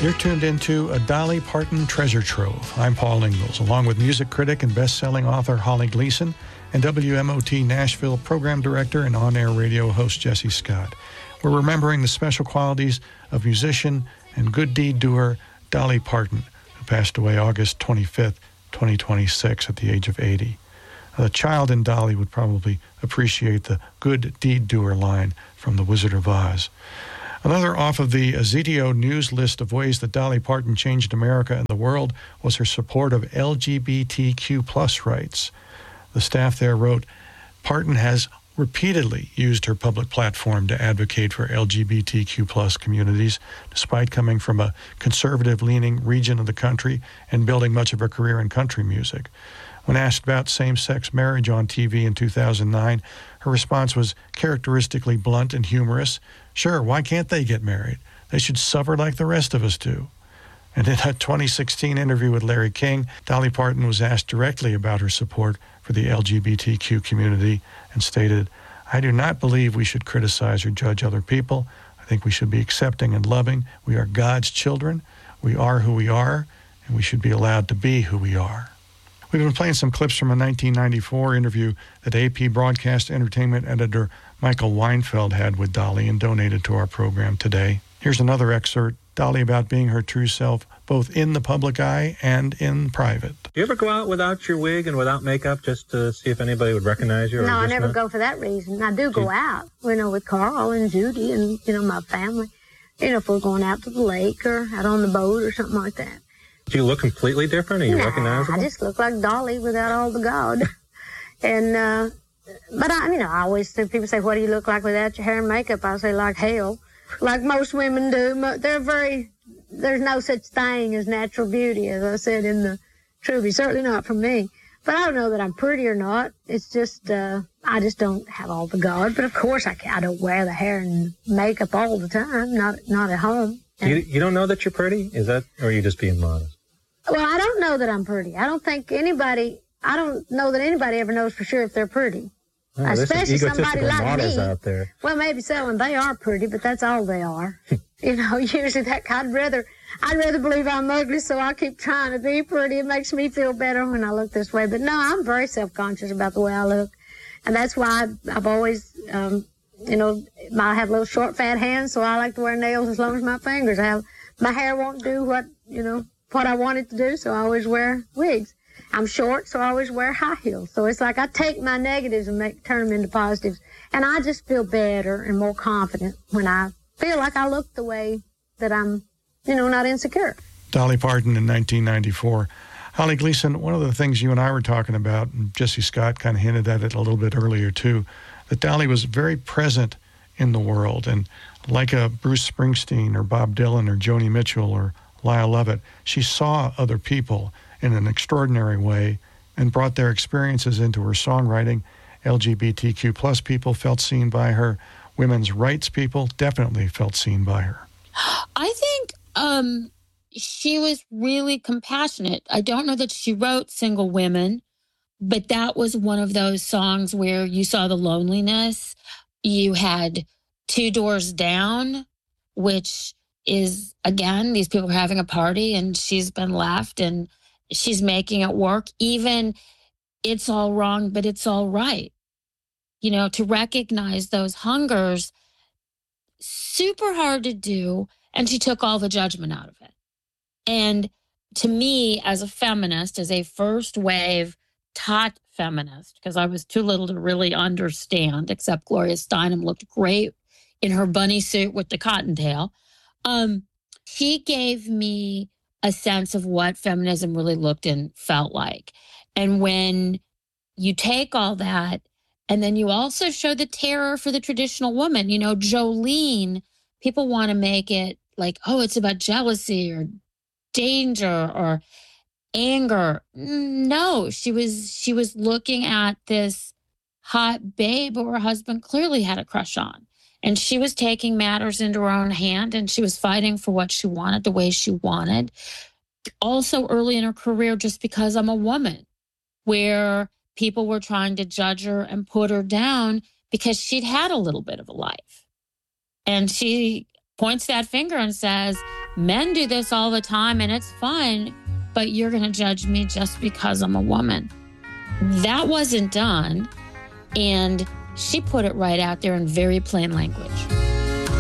You're tuned into a Dolly Parton treasure trove. I'm Paul Ingalls, along with music critic and best-selling author Holly Gleason and WMOT Nashville program director and on-air radio host Jesse Scott. We're remembering the special qualities of musician and good deed doer Dolly Parton, who passed away August 25th, 2026 at the age of 80. A child in Dolly would probably appreciate the good deed doer line from The Wizard of Oz. Another off of the Zitio news list of ways that Dolly Parton changed America and the world was her support of LGBTQ plus rights. The staff there wrote, Parton has repeatedly used her public platform to advocate for LGBTQ plus communities, despite coming from a conservative-leaning region of the country and building much of her career in country music. When asked about same-sex marriage on TV in 2009, her response was characteristically blunt and humorous. Sure, why can't they get married? They should suffer like the rest of us do. And in a 2016 interview with Larry King, Dolly Parton was asked directly about her support for the LGBTQ community and stated, I do not believe we should criticize or judge other people. I think we should be accepting and loving. We are God's children. We are who we are, and we should be allowed to be who we are. We've been playing some clips from a 1994 interview that AP broadcast entertainment editor Michael Weinfeld had with Dolly and donated to our program today. Here's another excerpt, Dolly about being her true self, both in the public eye and in private. Do you ever go out without your wig and without makeup just to see if anybody would recognize you? No, I never go for that reason. I do go out, with Carl and Judy and, my family. If we're going out to the lake or out on the boat or something like that. Do you look completely different? Are you recognizable? I just look like Dolly without all the God. And, but I always think people say, what do you look like without your hair and makeup? I say like hell, like most women do. There's no such thing as natural beauty, as I said in the tribute, certainly not for me. But I don't know that I'm pretty or not. It's just, I just don't have all the God. But of course I don't wear the hair and makeup all the time, not at home. You don't know that you're pretty? Is that, or are you just being modest? Well, I don't know that I'm pretty. I don't know that anybody ever knows for sure if they're pretty. Oh, especially somebody like me. Out there. Well, maybe so, and they are pretty, but that's all they are. Usually I'd rather believe I'm ugly, so I keep trying to be pretty. It makes me feel better when I look this way. But no, I'm very self-conscious about the way I look. And that's why I've always, I have little short, fat hands, so I like to wear nails as long as my fingers. My hair won't do what I want it to do, so I always wear wigs. I'm short, so I always wear high heels. So it's like I take my negatives and turn them into positives. And I just feel better and more confident when I feel like I look the way that I'm, not insecure. Dolly Parton in 1994. Holly Gleason, one of the things you and I were talking about, and Jesse Scott kind of hinted at it a little bit earlier too, that Dolly was very present in the world. And like a Bruce Springsteen or Bob Dylan or Joni Mitchell or Lyle Lovett, she saw other people in an extraordinary way and brought their experiences into her songwriting. LGBTQ plus people felt seen by her. Women's rights people definitely felt seen by her. I think she was really compassionate. I don't know that she wrote Single Women, but that was one of those songs where you saw the loneliness. You had Two Doors Down, which is, again, these people are having a party and she's been left and she's making it work. Even it's all wrong, but it's all right. To recognize those hungers, super hard to do. And she took all the judgment out of it. And to me, as a feminist, as a first wave taught feminist, because I was too little to really understand, except Gloria Steinem looked great in her bunny suit with the cottontail. She gave me a sense of what feminism really looked and felt like. And when you take all that, and then you also show the terror for the traditional woman, Jolene, people want to make it like, oh, it's about jealousy or danger or anger. No, she was looking at this hot babe who her husband clearly had a crush on. And she was taking matters into her own hand, and she was fighting for what she wanted, the way she wanted. Also early in her career, just because I'm a woman, where people were trying to judge her and put her down because she'd had a little bit of a life. And she points that finger and says, men do this all the time and it's fun, but you're going to judge me just because I'm a woman. That wasn't done. And she put it right out there in very plain language.